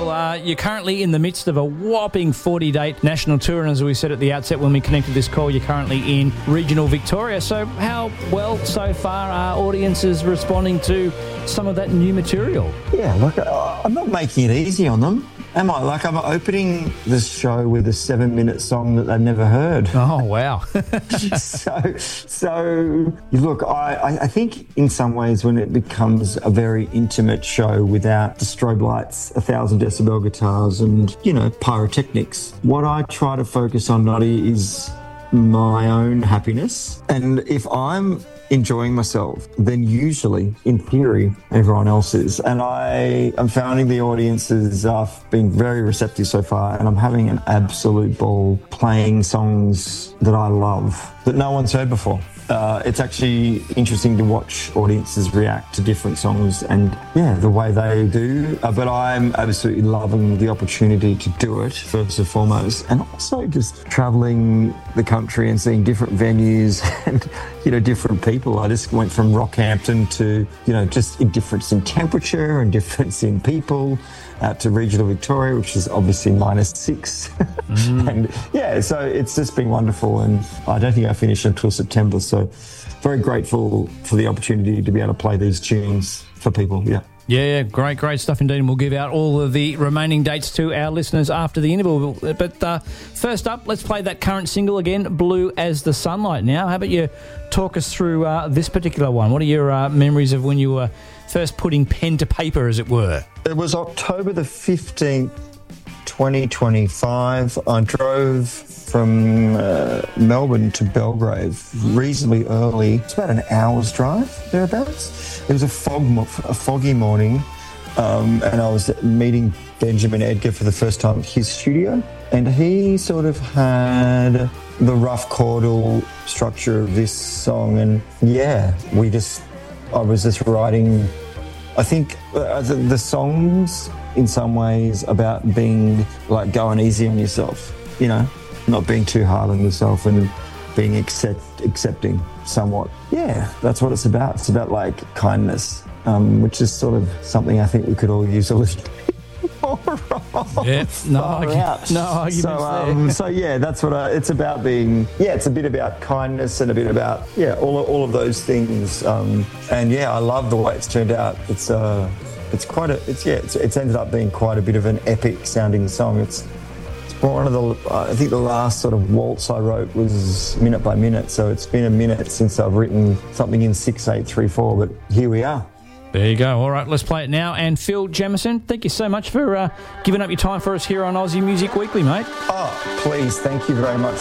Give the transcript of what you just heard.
Well, you're currently in the midst of a whopping 40-date national tour, and as we said at the outset when we connected this call, you're currently in regional Victoria. So how well so far are audiences responding to some of that new material? Yeah, look, I'm not making it easy on them, am I? Like, I'm opening this show with a 7-minute song that they've never heard. Oh, wow. So look, I think in some ways when it becomes a very intimate show without the strobe lights, 1,000 decibel guitars and, pyrotechnics, what I try to focus on, Noddy, is my own happiness. And if I'm enjoying myself, then usually, in theory, everyone else is. And I'm finding the audiences have been very receptive so far, and I'm having an absolute ball playing songs that I love, that no one's heard before. It's actually interesting to watch audiences react to different songs and, the way they do. But I'm absolutely loving the opportunity to do it, first and foremost. And also just travelling the country and seeing different venues and, different people. I just went from Rockhampton to, just in difference in temperature and difference in people, out to regional Victoria, which is obviously -6. And so it's just been wonderful. And I don't think I finish until September. So very grateful for the opportunity to be able to play these tunes for people. Yeah. Yeah, great stuff indeed. And we'll give out all of the remaining dates to our listeners after the interval. But first up, let's play that current single again, Blue as the Sunlight. Now, how about you talk us through this particular one? What are your memories of when you were first putting pen to paper, as it were? It was October the 15th, 2025. I drove from Melbourne to Belgrave reasonably early. It's about an hour's drive, thereabouts. It was a foggy morning, and I was meeting Benjamin Edgar for the first time at his studio, and he sort of had the rough chordal structure of this song, and I was just writing. I think the song's in some ways about being like going easy on yourself, not being too hard on yourself and being accepting somewhat. Yeah, that's what it's about. It's about like kindness, which is sort of something I think we could all use a little bit more of. Yeah, no arguments there. That's what it's about being. Yeah, it's a bit about kindness and a bit about all of those things. I love the way it's turned out. It's ended up being quite a bit of an epic sounding song. It's one of I think the last sort of waltz I wrote was minute by minute, so it's been a minute since I've written something in 6/8/3/4, but here we are. There you go. All right, let's play it now. And Phil Jamieson, thank you so much for giving up your time for us here on Aussie Music Weekly, mate. Oh, please, thank you very much